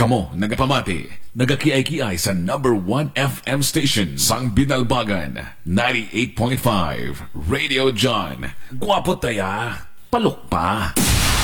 Kamo, nagapamati, nagakiay-kiay sa number 1 FM station sang Binalbagan, 98.5, Radio John. Guwapo taya, palok pa.